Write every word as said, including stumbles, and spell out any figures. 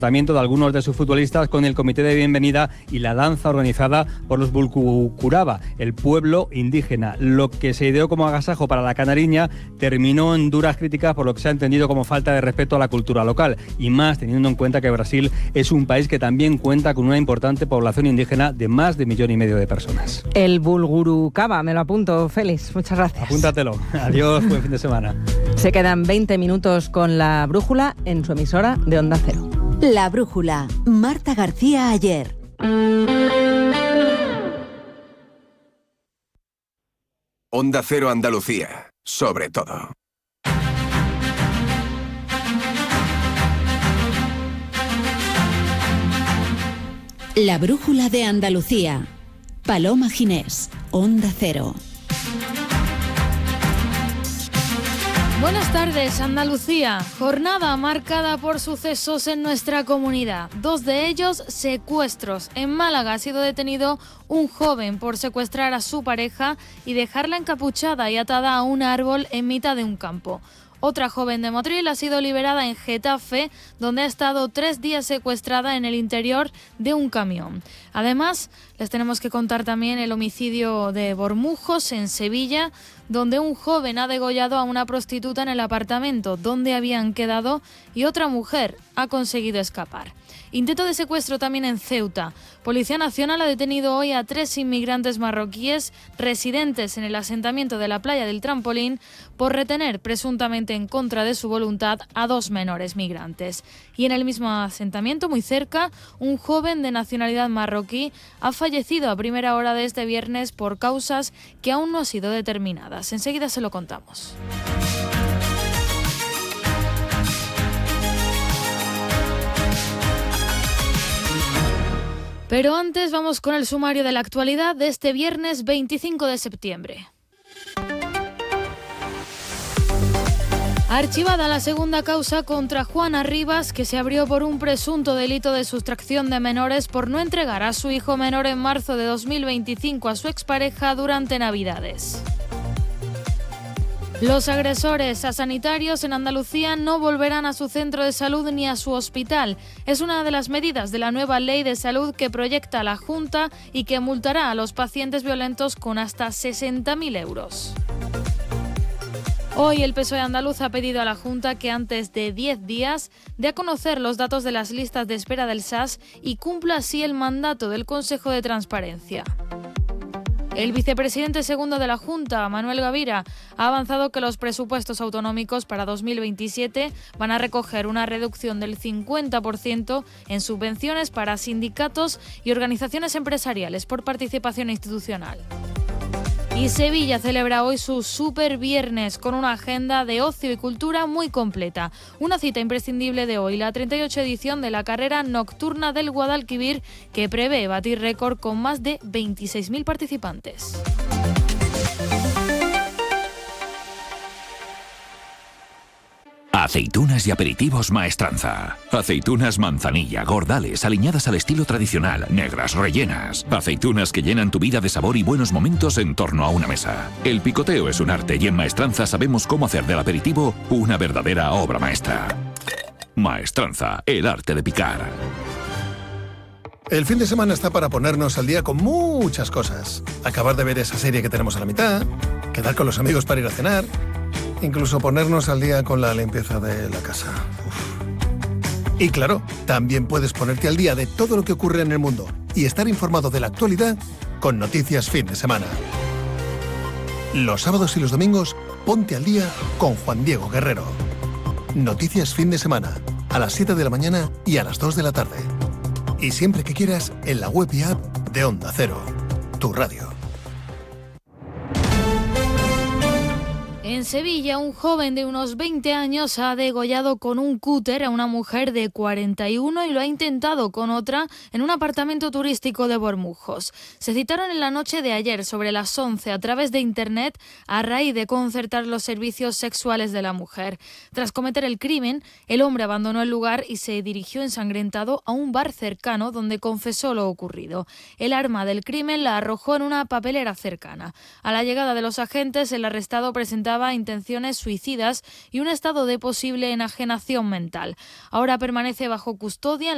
de algunos de sus futbolistas con el comité de bienvenida y la danza organizada por los Bulkukuraba, el pueblo indígena. Lo que se ideó como agasajo para la canariña terminó en duras críticas por lo que se ha entendido como falta de respeto a la cultura local, y más teniendo en cuenta que Brasil es un país que también cuenta con una importante población indígena de más de millón y medio de personas. El Bulgurukaba, me lo apunto, Félix, muchas gracias. Apúntatelo. Adiós, buen fin de semana. Se quedan veinte minutos con La Brújula en su emisora de Onda Cero. La Brújula, Marta García Ayer. Onda Cero Andalucía, sobre todo. La Brújula de Andalucía. Paloma Ginés, Onda Cero. Buenas tardes, Andalucía. Jornada marcada por sucesos en nuestra comunidad. Dos de ellos, secuestros. En Málaga ha sido detenido un joven por secuestrar a su pareja y dejarla encapuchada y atada a un árbol en mitad de un campo. Otra joven de Motril ha sido liberada en Getafe, donde ha estado tres días secuestrada en el interior de un camión. Además, les tenemos que contar también el homicidio de Bormujos, en Sevilla, donde un joven ha degollado a una prostituta en el apartamento donde habían quedado y otra mujer ha conseguido escapar. Intento de secuestro también en Ceuta. Policía Nacional ha detenido hoy a tres inmigrantes marroquíes residentes en el asentamiento de la playa del Trampolín por retener presuntamente en contra de su voluntad a dos menores migrantes. Y en el mismo asentamiento, muy cerca, un joven de nacionalidad marroquí ha fallecido a primera hora de este viernes por causas que aún no han sido determinadas. Enseguida se lo contamos. Pero antes vamos con el sumario de la actualidad de este viernes veinticinco de septiembre. Archivada la segunda causa contra Juana Rivas, que se abrió por un presunto delito de sustracción de menores por no entregar a su hijo menor en marzo de dos mil veinticinco a su expareja durante Navidades. Los agresores a sanitarios en Andalucía no volverán a su centro de salud ni a su hospital. Es una de las medidas de la nueva ley de salud que proyecta la Junta y que multará a los pacientes violentos con hasta sesenta mil euros. Hoy el P S O E andaluz ha pedido a la Junta que antes de diez días dé a conocer los datos de las listas de espera del S A S y cumpla así el mandato del Consejo de Transparencia. El vicepresidente segundo de la Junta, Manuel Gavira, ha avanzado que los presupuestos autonómicos para dos mil veintisiete van a recoger una reducción del cincuenta por ciento en subvenciones para sindicatos y organizaciones empresariales por participación institucional. Y Sevilla celebra hoy su Super Viernes con una agenda de ocio y cultura muy completa. Una cita imprescindible de hoy, la treinta y ocho edición de la carrera nocturna del Guadalquivir, que prevé batir récord con más de veintiséis mil participantes. Aceitunas y aperitivos Maestranza. Aceitunas manzanilla, gordales, aliñadas al estilo tradicional, negras, rellenas. Aceitunas que llenan tu vida de sabor y buenos momentos en torno a una mesa. El picoteo es un arte y en Maestranza sabemos cómo hacer del aperitivo una verdadera obra maestra. Maestranza, el arte de picar. El fin de semana está para ponernos al día con muchas cosas. Acabar de ver esa serie que tenemos a la mitad, quedar con los amigos para ir a cenar, incluso ponernos al día con la limpieza de la casa. Uf. Y claro, también puedes ponerte al día de todo lo que ocurre en el mundo y estar informado de la actualidad con Noticias Fin de Semana. Los sábados y los domingos, ponte al día con Juan Diego Guerrero. Noticias Fin de Semana, a las siete de la mañana y a las dos de la tarde. Y siempre que quieras, en la web y app de Onda Cero, tu radio. En Sevilla, un joven de unos veinte años ha degollado con un cúter a una mujer de cuarenta y uno y lo ha intentado con otra en un apartamento turístico de Bormujos. Se citaron en la noche de ayer sobre las once a través de internet a raíz de concertar los servicios sexuales de la mujer. Tras cometer el crimen, el hombre abandonó el lugar y se dirigió ensangrentado a un bar cercano donde confesó lo ocurrido. El arma del crimen la arrojó en una papelera cercana. A la llegada de los agentes, el arrestado presentaba intenciones suicidas y un estado de posible enajenación mental. Ahora permanece bajo custodia en